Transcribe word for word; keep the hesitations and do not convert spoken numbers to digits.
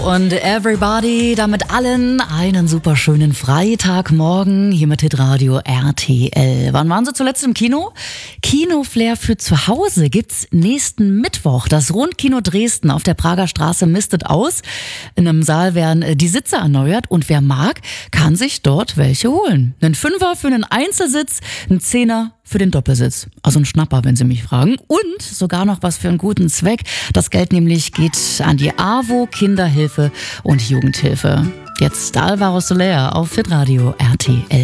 und everybody, damit allen einen super schönen Freitagmorgen hier mit Hitradio R T L. Wann waren Sie zuletzt im Kino? Kinoflair für zu Hause gibt's nächsten Mittwoch. Das Rundkino Dresden auf der Prager Straße mistet aus. In einem Saal werden die Sitze erneuert und wer mag, kann sich dort welche holen. Einen Fünfer für einen Einzelsitz, ein Zehner für den Doppelsitz. Also ein Schnapper, wenn Sie mich fragen. Und sogar noch was für einen guten Zweck. Das Geld nämlich geht an die AWO, Kinderhilfe und Jugendhilfe. Jetzt Alvaro Soler auf Hitradio R T L.